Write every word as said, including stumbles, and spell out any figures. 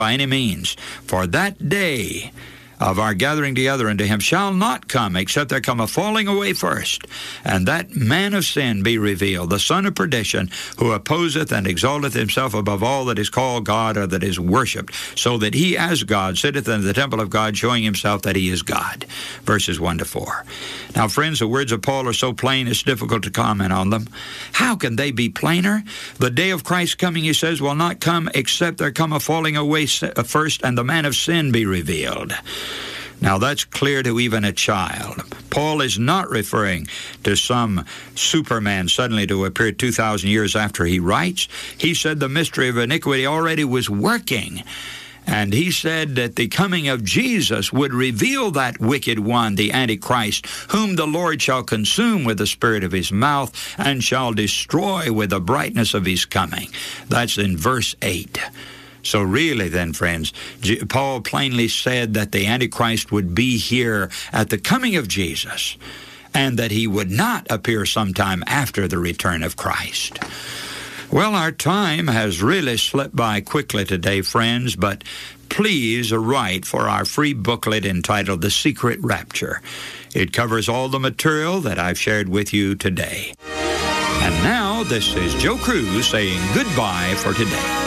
by any means. For that day of our gathering together unto him shall not come, except there come a falling away first, and that man of sin be revealed, the son of perdition, who opposeth and exalteth himself above all that is called God or that is worshipped, so that he as God sitteth in the temple of God, showing himself that he is God. Verses one to four. Now, friends, the words of Paul are so plain it's difficult to comment on them. How can they be plainer? The day of Christ's coming, he says, will not come except there come a falling away first, and the man of sin be revealed. Now, that's clear to even a child. Paul is not referring to some Superman suddenly to appear two thousand years after he writes. He said the mystery of iniquity already was working. And he said that the coming of Jesus would reveal that wicked one, the Antichrist, whom the Lord shall consume with the spirit of his mouth and shall destroy with the brightness of his coming. That's in verse eight. So really then, friends, Paul plainly said that the Antichrist would be here at the coming of Jesus, and that he would not appear sometime after the return of Christ. Well, our time has really slipped by quickly today, friends, but please write for our free booklet entitled The Secret Rapture. It covers all the material that I've shared with you today. And now, this is Joe Cruz saying goodbye for today.